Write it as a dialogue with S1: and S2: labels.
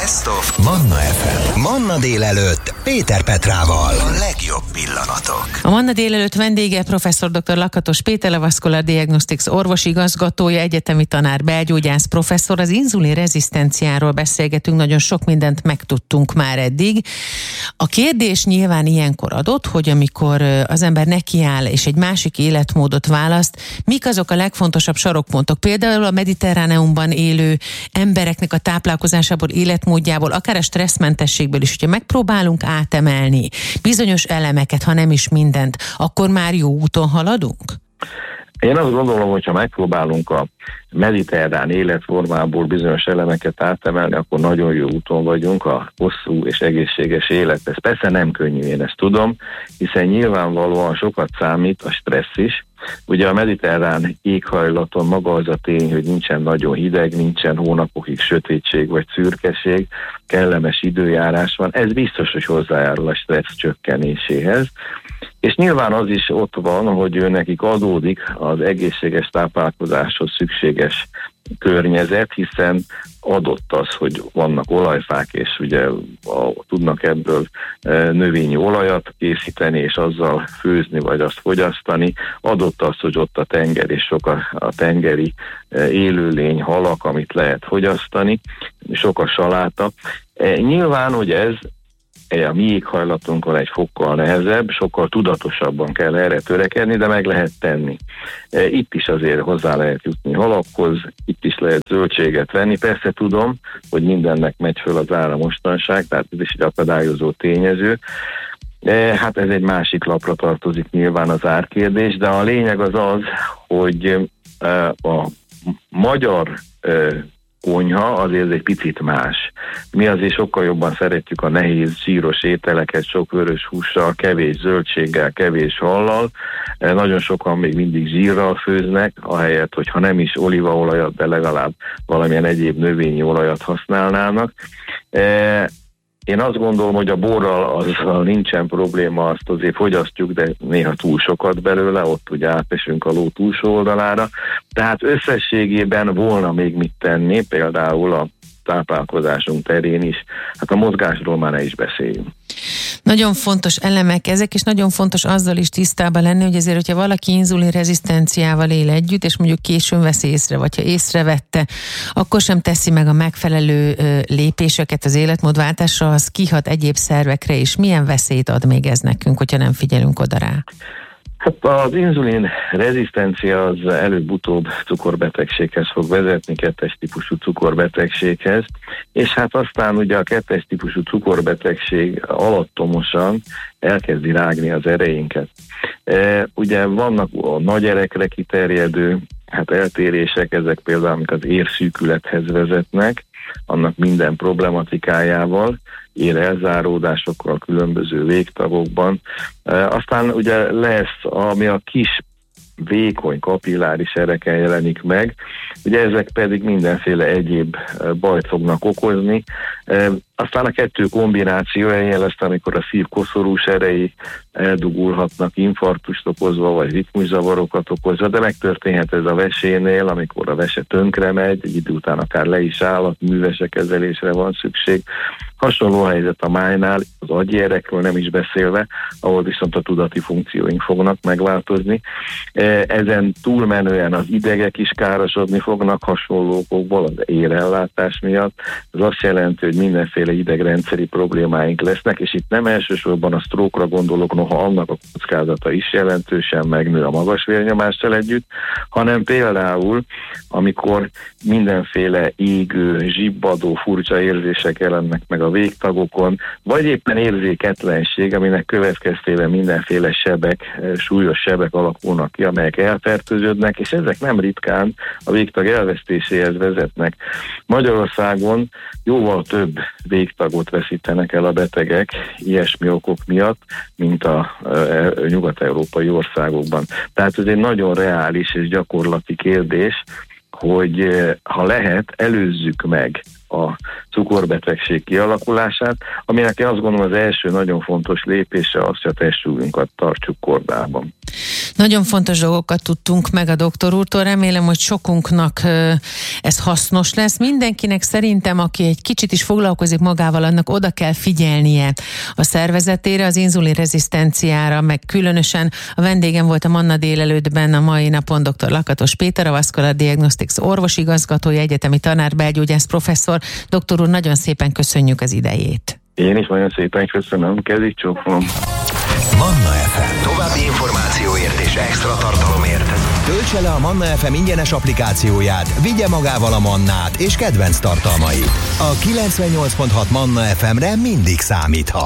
S1: Best of Manna FM. Manna délelőtt Péter Petrával. A legjobb pillanatok.
S2: A Manna délelőtt vendége professzor dr. Lakatos Péter, a Vascular Diagnostics orvosigazgatója, egyetemi tanár, belgyógyász professzor. Az inzulin rezisztenciáról beszélgetünk, nagyon sok mindent megtudtunk már eddig. A kérdés nyilván ilyenkor adott, hogy amikor az ember nekiáll és egy másik életmódot választ, mik azok a legfontosabb sarokpontok? Például a Mediterráneumban élő embereknek a táplálkozásából, életmódjából, akár a stresszmentességből is, hogyha megpróbálunk átemelni bizonyos elemeket, ha nem is mindent, akkor már jó úton haladunk?
S3: Én azt gondolom, hogy ha megpróbálunk a mediterrán életformából bizonyos elemeket átemelni, akkor nagyon jó úton vagyunk a hosszú és egészséges élethez. Persze nem könnyű, én ezt tudom, hiszen nyilvánvalóan sokat számít a stressz is. Ugye a mediterrán éghajlaton maga az a tény, hogy nincsen nagyon hideg, nincsen hónapokig sötétség vagy szürkeség, kellemes időjárás van, ez biztos, hogy hozzájárul a stressz csökkenéséhez. És nyilván az is ott van, hogy nekik adódik az egészséges táplálkozáshoz szükséges környezet, hiszen adott az, hogy vannak olajfák, és ugye tudnak ebből növényi olajat készíteni, és azzal főzni, vagy azt fogyasztani. Adott az, hogy ott a tenger, és sok a tengeri élőlény, halak, amit lehet fogyasztani, sok a saláta. Nyilván, hogy ez a mi éghajlatunkon egy fokkal nehezebb, sokkal tudatosabban kell erre törekedni, de meg lehet tenni. Itt is azért hozzá lehet jutni halakhoz, itt is lehet zöldséget venni. Persze tudom, hogy mindennek megy föl az ára mostanság, tehát ez is egy akadályozó tényező. Hát ez egy másik lapra tartozik nyilván az árkérdés, de a lényeg az, hogy a magyar konyha azért egy picit más. Mi azért sokkal jobban szeretjük a nehéz, zsíros ételeket, sok vörös hússal, kevés zöldséggel, kevés hallal. Nagyon sokan még mindig zsírral főznek, ahelyett, hogyha nem is olívaolajat, de legalább valamilyen egyéb növényi olajat használnának. Én azt gondolom, hogy a borral azzal nincsen probléma, azt azért fogyasztjuk, de néha túl sokat belőle, ott ugye átesünk a ló túlsó oldalára. Tehát összességében volna még mit tenni, például a táplálkozásunk terén is. Hát a mozgásról már ne is beszéljünk.
S2: Nagyon fontos elemek ezek, és nagyon fontos azzal is tisztában lenni, hogy azért, hogyha valaki inzulinrezisztenciával él együtt, és mondjuk későn vesz észre, vagy ha észrevette, akkor sem teszi meg a megfelelő lépéseket az életmódváltásra, az kihat egyéb szervekre is. Milyen veszélyt ad még ez nekünk, hogyha nem figyelünk oda rá?
S3: Hát az inzulin rezisztencia az előbb-utóbb cukorbetegséghez fog vezetni, 2-es típusú cukorbetegséghez, és hát aztán ugye a 2-es típusú cukorbetegség alattomosan elkezdi rágni az ereinket. Ugye vannak a nagy erekre kiterjedő eltérések, ezek például, amik az érszűkülethez vezetnek, annak minden problematikájával, elzáródásokkal különböző végtagokban. Aztán ugye lesz, ami a kis vékony kapilláris ereken jelenik meg, ugye ezek pedig mindenféle egyéb bajt fognak okozni. Aztán a kettő kombinációja ilyen lesz, amikor a szív koszorús erei eldugulhatnak, infarktust okozva, vagy ritmuszavarokat okozva, de megtörténhet ez a vesénél, amikor a vese tönkre megy, egy idő után akár le is áll, művese kezelésre van szükség. Hasonló helyzet a májnál, az agyi erekről nem is beszélve, ahol viszont a tudati funkcióink fognak megváltozni. Ezen túlmenően az idegek is károsodni fognak hasonló okokból, az érellátás miatt. Ez azt jelenti, hogy mindenféle idegrendszeri problémáink lesznek, és itt nem elsősorban a sztrókra gondolok, noha annak a kockázata is jelentősen megnő a magas vérnyomással együtt, hanem például, amikor mindenféle égő, zsibbadó, furcsa érzések jelennek meg a végtagokon, vagy éppen érzéketlenség, aminek következtében mindenféle sebek, súlyos sebek alakulnak ki, amelyek elfertőződnek, és ezek nem ritkán a végtag elvesztéséhez vezetnek. Magyarországon jóval több végtagot veszítenek el a betegek ilyesmi okok miatt, mint a nyugat-európai országokban. Tehát ez egy nagyon reális és gyakorlati kérdés, hogy ha lehet, előzzük meg az cukorbetegség kialakulását, aminek én azt gondolom az első nagyon fontos lépése az, hogy a testsúlyunkat tartsuk kordában.
S2: Nagyon fontos dolgokat tudtunk meg a doktor úrtól, remélem, hogy sokunknak ez hasznos lesz. Mindenkinek szerintem, aki egy kicsit is foglalkozik magával, annak oda kell figyelnie a szervezetére, az inzulin rezisztenciára, meg különösen a vendégem volt a Manna délelőttben a mai napon dr. Lakatos Péter, a Vascular Diagnostics orvosigazgatója, egyetemi tanár, belgyógyász professzor. Doktor úr, nagyon szépen köszönjük az idejét.
S3: Én is nagyon szépen köszönöm, kezig csókolom.
S1: Manna FM. További információért és extra tartalomért töltse le a Manna FM ingyenes applikációját, vigye magával a Mannát és kedvenc tartalmait. A 98.6 Manna FM-re mindig számíthat.